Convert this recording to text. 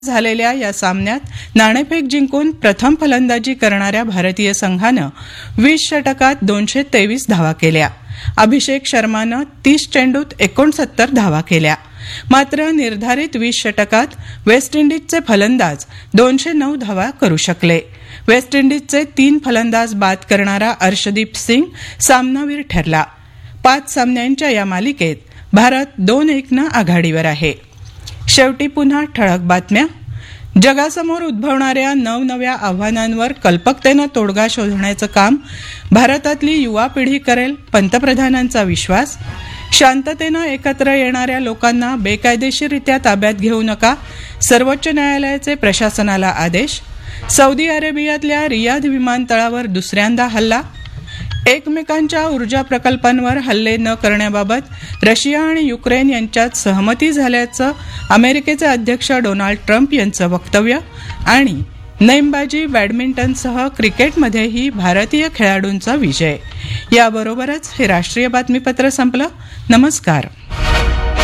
झालेल्या या सामन्यात नाणेफेक जिंकून प्रथम फलंदाजी करणाऱ्या भारतीय संघानं 20 षटकात 223 धावा केल्या. अभिषेक शर्मानं 30 चेंडूत 69 धावा केल्या. मात्र निर्धारित 20 षटकात वेस्ट इंडिजचे फलंदाज 209 धावा करू शकले. वेस्ट इंडिजचे 3 फलंदाज बाद करणारा अर्शदीप सिंग सामनावीर ठरला. 5 सामन्यांच्या या मालिकेत भारत 2-1 आघाडीवर आहे. शेवटी पुन्हा ठळक बातम्या. जगासमोर उद्भवणाऱ्या नवनव्या आव्हानांवर कल्पकतेनं तोडगा शोधण्याचं काम भारतातली युवा पिढी करेल, पंतप्रधानांचा विश्वास. शांततेनं एकत्र येणाऱ्या लोकांना बेकायदेशीररित्या ताब्यात घेऊ नका, सर्वोच्च न्यायालयाचे प्रशासनाला आदेश. सौदी अरेबियातल्या रियाध विमानतळावर दुसऱ्यांदा हल्ला. एकमेकांच्या ऊर्जा प्रकल्पांवर हल्ले न करण्याबाबत रशिया आणि युक्रेन यांच्यात सहमती झाल्याचं अमेरिकेचे अध्यक्ष डोनाल्ड ट्रम्प यांचं वक्तव्य. आणि नेमबाजी, बॅडमिंटनसह क्रिकेटमध्येही भारतीय खेळाडूंचा विजय. याबरोबरच हे राष्ट्रीय बातमीपत्र संपलं. नमस्कार.